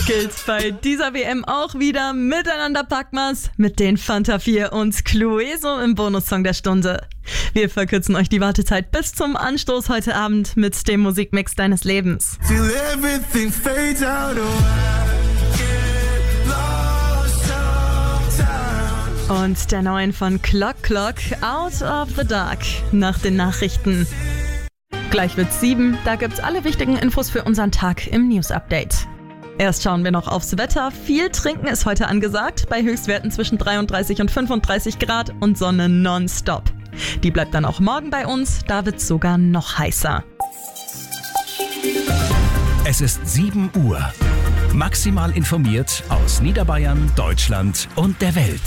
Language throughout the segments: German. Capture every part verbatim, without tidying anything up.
gilt bei dieser W M auch wieder. Miteinander packen wir's mit den Fanta vier und Clueso im Bonussong der Stunde. Wir verkürzen euch die Wartezeit bis zum Anstoß heute Abend mit dem Musikmix deines Lebens. Und der neuen von Clock Clock, Out of the Dark, nach den Nachrichten. Gleich wird's sieben, da gibt's alle wichtigen Infos für unseren Tag im News Update. Erst schauen wir noch aufs Wetter. Viel Trinken ist heute angesagt, bei Höchstwerten zwischen dreiunddreißig und fünfunddreißig Grad und Sonne nonstop. Die bleibt dann auch morgen bei uns, da wird's sogar noch heißer. Es ist sieben Uhr. Maximal informiert aus Niederbayern, Deutschland und der Welt.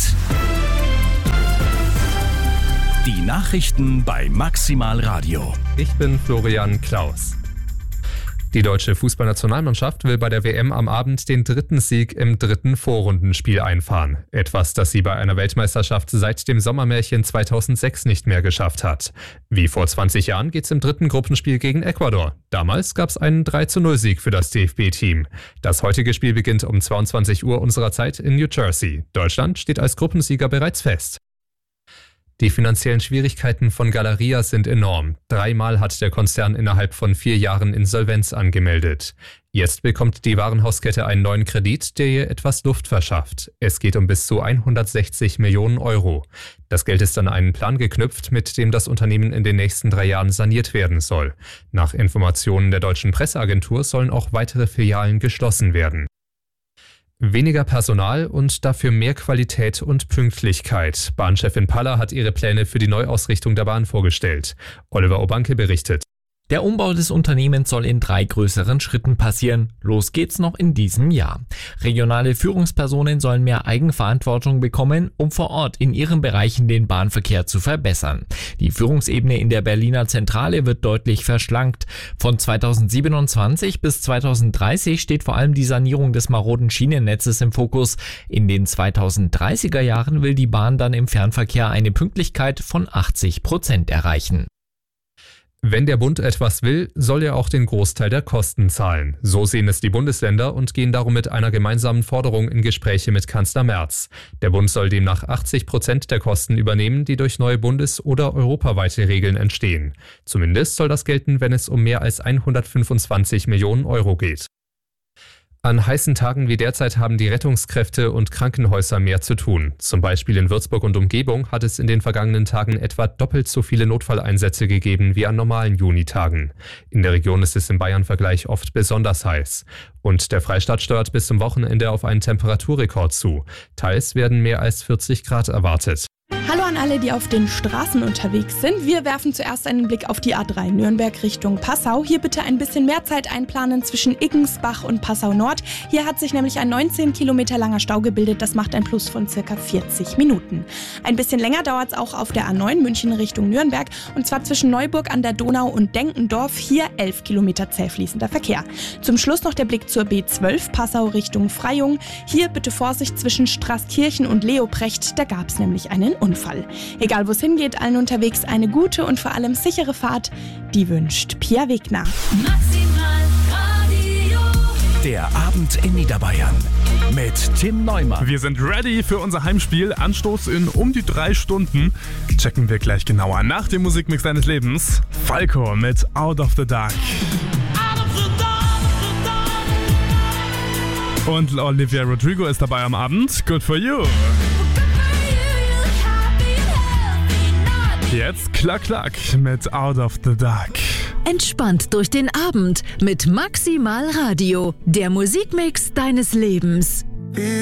Die Nachrichten bei Maximal Radio. Ich bin Florian Klaus. Die deutsche Fußballnationalmannschaft will bei der W M am Abend den dritten Sieg im dritten Vorrundenspiel einfahren. Etwas, das sie bei einer Weltmeisterschaft seit dem Sommermärchen zweitausendsechs nicht mehr geschafft hat. Wie vor zwanzig Jahren geht's im dritten Gruppenspiel gegen Ecuador. Damals gab's einen drei zu null Sieg für das D F B-Team. Das heutige Spiel beginnt um zweiundzwanzig Uhr unserer Zeit in New Jersey. Deutschland steht als Gruppensieger bereits fest. Die finanziellen Schwierigkeiten von Galeria sind enorm. Dreimal hat der Konzern innerhalb von vier Jahren Insolvenz angemeldet. Jetzt bekommt die Warenhauskette einen neuen Kredit, der ihr etwas Luft verschafft. Es geht um bis zu hundertsechzig Millionen Euro. Das Geld ist an einen Plan geknüpft, mit dem das Unternehmen in den nächsten drei Jahren saniert werden soll. Nach Informationen der deutschen Presseagentur sollen auch weitere Filialen geschlossen werden. Weniger Personal und dafür mehr Qualität und Pünktlichkeit. Bahnchefin Paller hat ihre Pläne für die Neuausrichtung der Bahn vorgestellt. Oliver Obanke berichtet. Der Umbau des Unternehmens soll in drei größeren Schritten passieren. Los geht's noch in diesem Jahr. Regionale Führungspersonen sollen mehr Eigenverantwortung bekommen, um vor Ort in ihren Bereichen den Bahnverkehr zu verbessern. Die Führungsebene in der Berliner Zentrale wird deutlich verschlankt. Von zweitausendsiebenundzwanzig bis zweitausenddreißig steht vor allem die Sanierung des maroden Schienennetzes im Fokus. In den zweitausenddreißiger Jahren will die Bahn dann im Fernverkehr eine Pünktlichkeit von achtzig Prozent erreichen. Wenn der Bund etwas will, soll er auch den Großteil der Kosten zahlen. So sehen es die Bundesländer und gehen darum mit einer gemeinsamen Forderung in Gespräche mit Kanzler Merz. Der Bund soll demnach achtzig Prozent der Kosten übernehmen, die durch neue bundes- oder europaweite Regeln entstehen. Zumindest soll das gelten, wenn es um mehr als hundertfünfundzwanzig Millionen Euro geht. An heißen Tagen wie derzeit haben die Rettungskräfte und Krankenhäuser mehr zu tun. Zum Beispiel in Würzburg und Umgebung hat es in den vergangenen Tagen etwa doppelt so viele Notfalleinsätze gegeben wie an normalen Junitagen. In der Region ist es im Bayern-Vergleich oft besonders heiß. Und der Freistaat steuert bis zum Wochenende auf einen Temperaturrekord zu. Teils werden mehr als vierzig Grad erwartet. Hallo an alle, die auf den Straßen unterwegs sind. Wir werfen zuerst einen Blick auf die A drei Nürnberg Richtung Passau. Hier bitte ein bisschen mehr Zeit einplanen zwischen Iggensbach und Passau Nord. Hier hat sich nämlich ein neunzehn Kilometer langer Stau gebildet. Das macht ein Plus von circa vierzig Minuten. Ein bisschen länger dauert es auch auf der A neun München Richtung Nürnberg. Und zwar zwischen Neuburg an der Donau und Denkendorf. Hier elf Kilometer zäh fließender Verkehr. Zum Schluss noch der Blick zur B zwölf Passau Richtung Freyung. Hier bitte Vorsicht zwischen Straßkirchen und Leoprecht. Da gab es nämlich einen Unfall. Egal wo es hingeht, allen unterwegs eine gute und vor allem sichere Fahrt. Die wünscht Pia Wegner. Der Abend in Niederbayern mit Tim Neumann. Wir sind ready für unser Heimspiel. Anstoß in um die drei Stunden. Checken wir gleich genauer. Nach dem Musikmix deines Lebens. Falco mit Out of the Dark. Und Olivia Rodrigo ist dabei am Abend. Good for you. Jetzt Klack Klack mit Out of the Dark. Entspannt durch den Abend mit Maximal Radio, der Musikmix deines Lebens.